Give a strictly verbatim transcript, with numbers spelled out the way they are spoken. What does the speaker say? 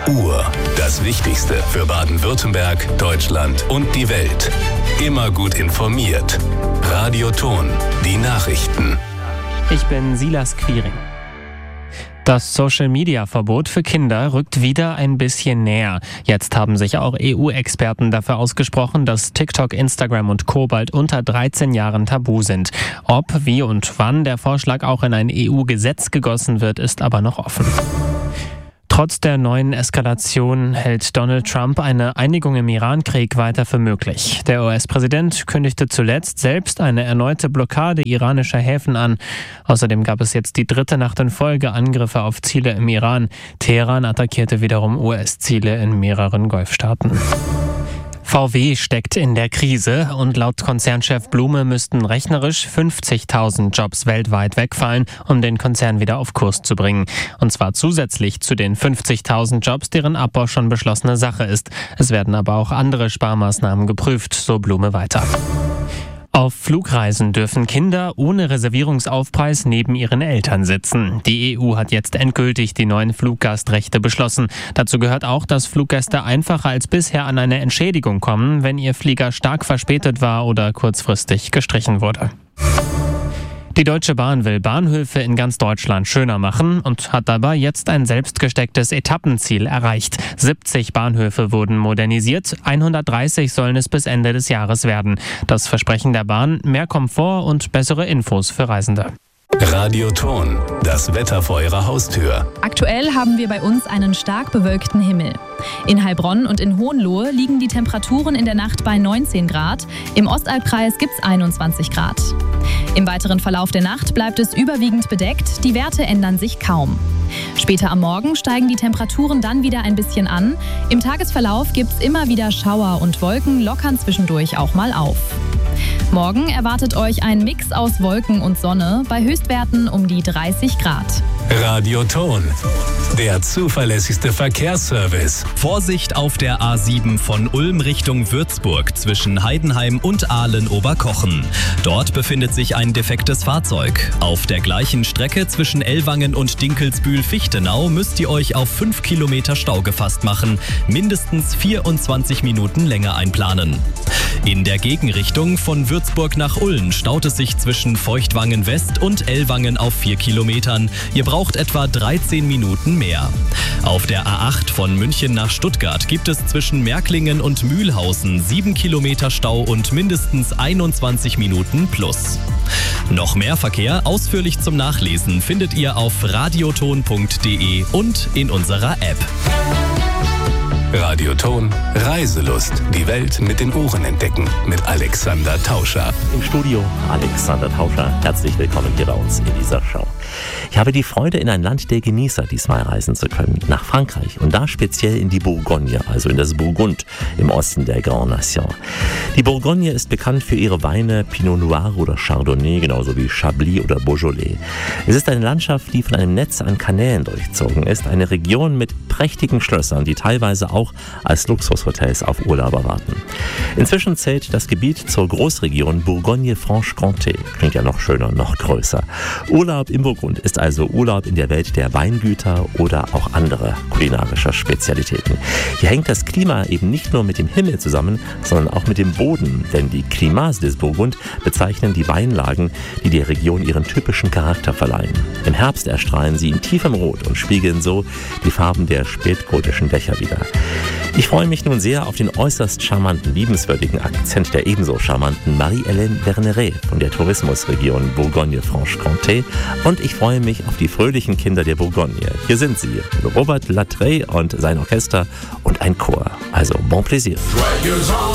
Uhr. Das Wichtigste für Baden-Württemberg, Deutschland und die Welt. Immer gut informiert. Radio Ton. Die Nachrichten. Ich bin Silas Quiring. Das Social-Media-Verbot für Kinder rückt wieder ein bisschen näher. Jetzt haben sich auch E U-Experten dafür ausgesprochen, dass TikTok, Instagram und Co. bald unter dreizehn Jahren tabu sind. Ob, wie und wann der Vorschlag auch in ein E U-Gesetz gegossen wird, ist aber noch offen. Trotz der neuen Eskalation hält Donald Trump eine Einigung im Iran-Krieg weiter für möglich. Der U S-Präsident kündigte zuletzt selbst eine erneute Blockade iranischer Häfen an. Außerdem gab es jetzt die dritte Nacht in Folge Angriffe auf Ziele im Iran. Teheran attackierte wiederum U S-Ziele in mehreren Golfstaaten. V W steckt in der Krise und laut Konzernchef Blume müssten rechnerisch fünfzigtausend Jobs weltweit wegfallen, um den Konzern wieder auf Kurs zu bringen. Und zwar zusätzlich zu den fünfzigtausend Jobs, deren Abbau schon beschlossene Sache ist. Es werden aber auch andere Sparmaßnahmen geprüft, so Blume weiter. Auf Flugreisen dürfen Kinder ohne Reservierungsaufpreis neben ihren Eltern sitzen. Die E U hat jetzt endgültig die neuen Fluggastrechte beschlossen. Dazu gehört auch, dass Fluggäste einfacher als bisher an eine Entschädigung kommen, wenn ihr Flieger stark verspätet war oder kurzfristig gestrichen wurde. Die Deutsche Bahn will Bahnhöfe in ganz Deutschland schöner machen und hat dabei jetzt ein selbstgestecktes Etappenziel erreicht. siebzig Bahnhöfe wurden modernisiert, hundertdreißig sollen es bis Ende des Jahres werden. Das Versprechen der Bahn: mehr Komfort und bessere Infos für Reisende. Radio Ton, das Wetter vor Ihrer Haustür. Aktuell haben wir bei uns einen stark bewölkten Himmel. In Heilbronn und in Hohenlohe liegen die Temperaturen in der Nacht bei neunzehn Grad. Im Ostalbkreis gibt es einundzwanzig Grad. Im weiteren Verlauf der Nacht bleibt es überwiegend bedeckt. Die Werte ändern sich kaum. Später am Morgen steigen die Temperaturen dann wieder ein bisschen an. Im Tagesverlauf gibt es immer wieder Schauer und Wolken lockern zwischendurch auch mal auf. Morgen erwartet euch ein Mix aus Wolken und Sonne bei Höchstwerten um die dreißig Grad. Radio Ton, der zuverlässigste Verkehrsservice. Vorsicht auf der A sieben von Ulm Richtung Würzburg zwischen Heidenheim und Ahlen-Oberkochen. Dort befindet sich ein defektes Fahrzeug. Auf der gleichen Strecke zwischen Ellwangen und Dinkelsbühl-Fichtenau müsst ihr euch auf fünf Kilometer Stau gefasst machen. Mindestens vierundzwanzig Minuten länger einplanen. In der Gegenrichtung von Würzburg nach Ulm staut es sich zwischen Feuchtwangen West und Ellwangen auf vier Kilometern. Ihr braucht etwa dreizehn Minuten mehr. Auf der A acht von München nach Stuttgart gibt es zwischen Märklingen und Mühlhausen sieben Kilometer Stau und mindestens einundzwanzig Minuten plus. Noch mehr Verkehr ausführlich zum Nachlesen findet ihr auf radioton punkt de und in unserer App. Radio Ton, Reiselust. Die Welt mit den Ohren entdecken. Mit Alexander Tauscher. Im Studio Alexander Tauscher. Herzlich willkommen hier bei uns in dieser Show. Ich habe die Freude, in ein Land der Genießer diesmal reisen zu können. Nach Frankreich und da speziell in die Bourgogne, also in das Burgund im Osten der Grande Nation. Die Bourgogne ist bekannt für ihre Weine Pinot Noir oder Chardonnay, genauso wie Chablis oder Beaujolais. Es ist eine Landschaft, die von einem Netz an Kanälen durchzogen ist. Eine Region mit prächtigen Schlössern, die teilweise auch als Luxushotels auf Urlauber warten. Inzwischen zählt das Gebiet zur Großregion Bourgogne-Franche-Comté. Klingt ja noch schöner, noch größer. Urlaub im Burgund ist also Urlaub in der Welt der Weingüter oder auch anderer kulinarischer Spezialitäten. Hier hängt das Klima eben nicht nur mit dem Himmel zusammen, sondern auch mit dem Boden, denn die Climats des Burgund bezeichnen die Weinlagen, die der Region ihren typischen Charakter verleihen. Im Herbst erstrahlen sie in tiefem Rot und spiegeln so die Farben der spätgotischen Dächer wider. Ich freue mich nun sehr auf den äußerst charmanten, liebenswürdigen Akzent der ebenso charmanten Marie-Hélène Verneret von der Tourismusregion Bourgogne-Franche-Comté und ich freue mich auf die fröhlichen Kinder der Bourgogne. Hier sind sie, Robert Latreille und sein Orchester und ein Chor. Also bon plaisir. Joyeux